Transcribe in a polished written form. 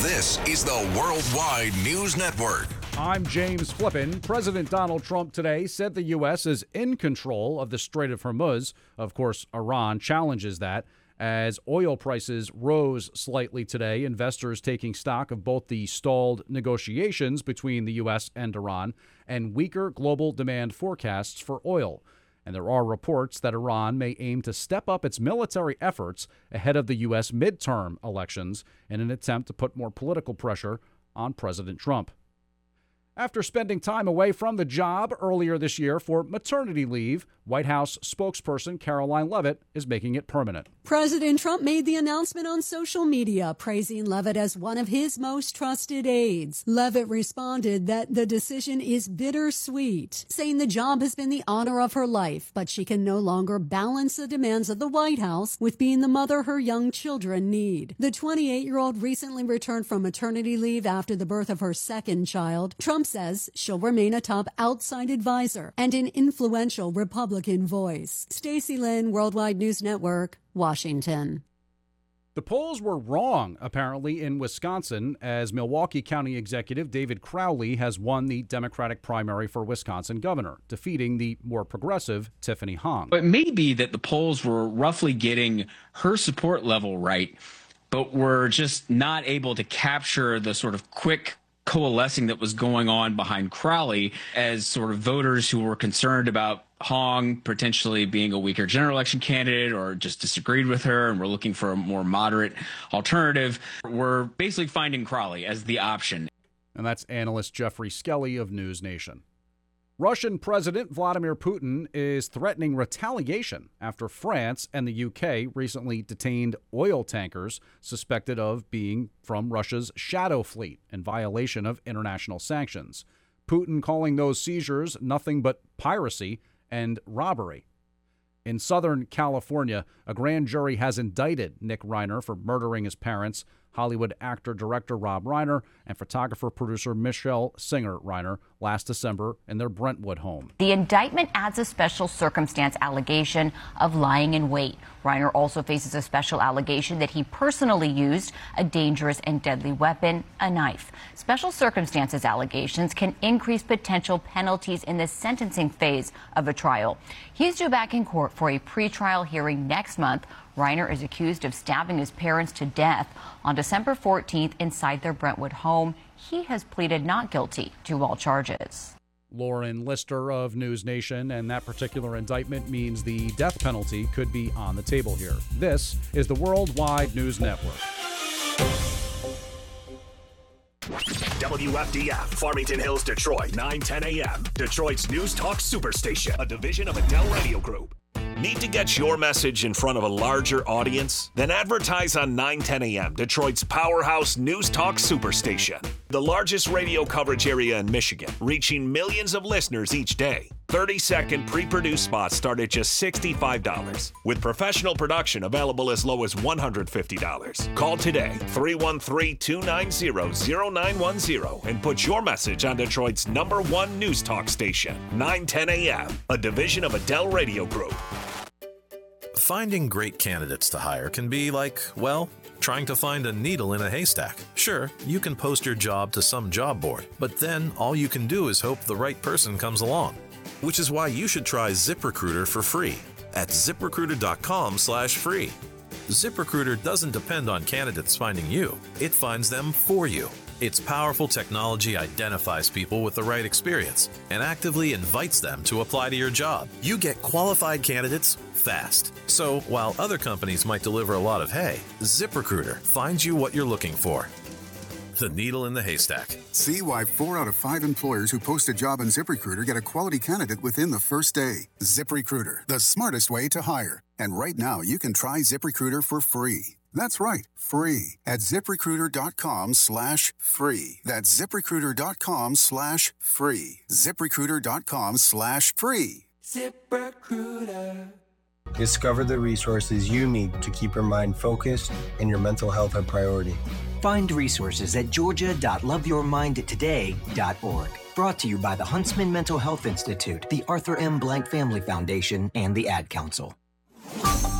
This is the Worldwide News Network. I'm James Flippin. President Donald Trump today said the U.S. is in control of the Strait of Hormuz. Of course, Iran challenges that. As oil prices rose slightly today, investors taking stock of both the stalled negotiations between the U.S. and Iran and weaker global demand forecasts for oil. And there are reports that Iran may aim to step up its military efforts ahead of the U.S. midterm elections in an attempt to put more political pressure on President Trump. After spending time away from the job earlier this year for maternity leave, White House spokesperson Caroline Leavitt is making it permanent. President Trump made the announcement on social media, praising Leavitt as one of his most trusted aides. Leavitt responded that the decision is bittersweet, saying the job has been the honor of her life, but she can no longer balance the demands of the White House with being the mother her young children need. The 28-year-old recently returned from maternity leave after the birth of her second child. Trump says she'll remain a top outside advisor and an influential Republican voice. Stacey Lynn, Worldwide News Network, Washington. The polls were wrong, apparently, in Wisconsin, as Milwaukee County Executive David Crowley has won the Democratic primary for Wisconsin governor, defeating the more progressive Tiffany Hong. It may be that the polls were roughly getting her support level right, but were just not able to capture the sort of quick coalescing that was going on behind Crowley as sort of voters who were concerned about Hong potentially being a weaker general election candidate or just disagreed with her and were looking for a more moderate alternative. We're basically finding Crowley as the option. And that's analyst Jeffrey Skelly of News Nation. Russian President Vladimir Putin is threatening retaliation after France and the UK recently detained oil tankers suspected of being from Russia's shadow fleet in violation of international sanctions. Putin calling those seizures nothing but piracy and robbery. In Southern California, a grand jury has indicted Nick Reiner for murdering his parents, Hollywood actor-director Rob Reiner, and photographer-producer Michelle Singer Reiner last December in their Brentwood home. The indictment adds a special circumstance allegation of lying in wait. Reiner also faces a special allegation that he personally used a dangerous and deadly weapon, a knife. Special circumstances allegations can increase potential penalties in the sentencing phase of a trial. He's due back in court for a pretrial hearing next month. Reiner is accused of stabbing his parents to death on December 14th inside their Brentwood home. He has pleaded not guilty to all charges. Lauren Lister of News Nation, and that particular indictment means the death penalty could be on the table here. This is the Worldwide News Network. WFDF, Farmington Hills, Detroit, 9:10 a.m. Detroit's News Talk Superstation, a division of Adele Radio Group. Need to get your message in front of a larger audience? Then advertise on 9:10 a.m., Detroit's powerhouse News Talk Superstation. The largest radio coverage area in Michigan, reaching millions of listeners each day. 30-second pre-produced spots start at just $65, with professional production available as low as $150. Call today, 313-290-0910, and put your message on Detroit's #1 News Talk station, 9:10 a.m., a division of Adele Radio Group. Finding great candidates to hire can be like, well, trying to find a needle in a haystack. Sure, you can post your job to some job board, but then all you can do is hope the right person comes along. Which is why you should try ZipRecruiter for free at ZipRecruiter.com/free. ZipRecruiter doesn't depend on candidates finding you. It finds them for you. Its powerful technology identifies people with the right experience and actively invites them to apply to your job. You get qualified candidates fast. So while other companies might deliver a lot of hay, ZipRecruiter finds you what you're looking for. The needle in the haystack. See why 4 out of 5 employers who post a job on ZipRecruiter get a quality candidate within the first day. ZipRecruiter, the smartest way to hire. And right now, you can try ZipRecruiter for free. That's right, free at ZipRecruiter.com/free. That's ZipRecruiter.com/free. ZipRecruiter.com/free. ZipRecruiter. Discover the resources you need to keep your mind focused and your mental health a priority. Find resources at georgia.loveyourmindtoday.org. Brought to you by the Huntsman Mental Health Institute, the Arthur M. Blank Family Foundation, and the Ad Council.